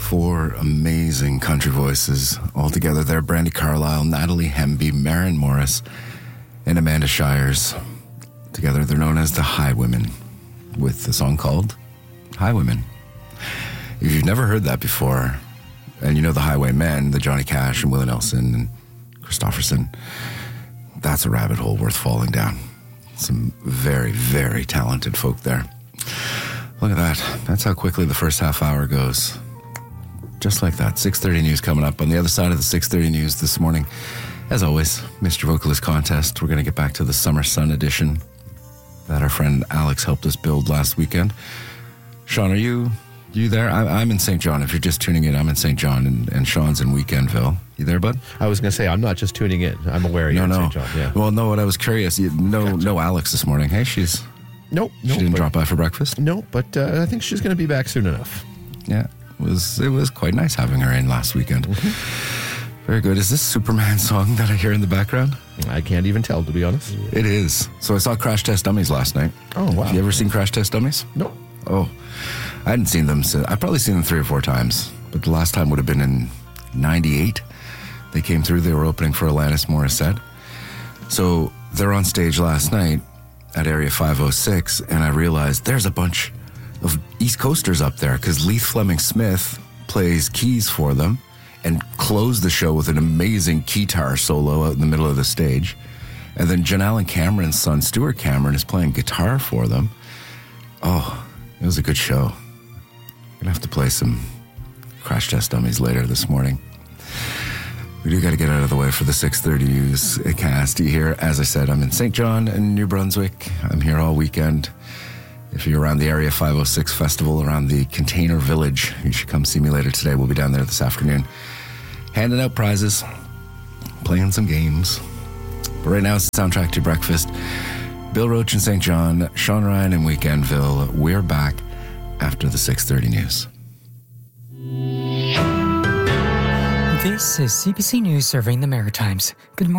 Four amazing country voices all together there. Brandi Carlile, Natalie Hemby, Maren Morris, and Amanda Shires. Together they're known as the Highwomen, with a song called Highwomen. If you've never heard that before, and you know the Highwaymen, the Johnny Cash and Willie Nelson and Christofferson, that's a rabbit hole worth falling down. Some very, very talented folk there. Look at that. That's how quickly the first half hour goes. Just like that. 6:30 news coming up. On the other side of the 6:30 news this morning, as always, Mr. Vocalist Contest. We're going to get back to the Summer Sun edition that our friend Alex helped us build last weekend. Sean, are you there? I'm in St. John. If you're just tuning in, I'm in St. John, and Sean's in Weekendville. You there, bud? I was going to say, I'm not just tuning in. I'm aware you're in St. John. Yeah. Well, no, what I was curious, no Alex this morning. Hey, she didn't drop by for breakfast? No, but I think she's going to be back soon enough. Yeah, it was quite nice having her in last weekend. Mm-hmm. Very good. Is this Superman song that I hear in the background? I can't even tell, to be honest. It is. So I saw Crash Test Dummies last night. Oh, wow. Have you ever seen Crash Test Dummies? No. Oh, I hadn't seen them since. I've probably seen them 3 or 4 times, but the last time would have been in 98. They came through. They were opening for Alanis Morissette. So they're on stage last night at Area 506, and I realized there's a bunch of East Coasters up there because Leith Fleming Smith plays keys for them and closed the show with an amazing guitar solo out in the middle of the stage. And then Janelle and Cameron's son, Stuart Cameron, is playing guitar for them. Oh, it was a good show. I'm going to have to play some Crash Test Dummies later this morning. We do got to get out of the way for the 6:30 news cast here. As I said, I'm in St. John in New Brunswick. I'm here all weekend. If you're around the Area 506 Festival, around the Container Village, you should come see me later today. We'll be down there this afternoon, handing out prizes, playing some games. But right now, it's the soundtrack to breakfast. Bill Roach in St. John, Sean Ryan in Weekendville. We're back after the 6:30 news. This is CBC News serving the Maritimes. Good morning.